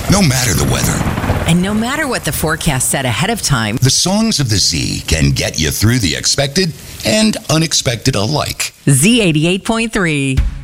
No matter the weather, And no matter what the forecast said ahead of time, the songs of the Z can get you through the expected and unexpected alike. Z88.3.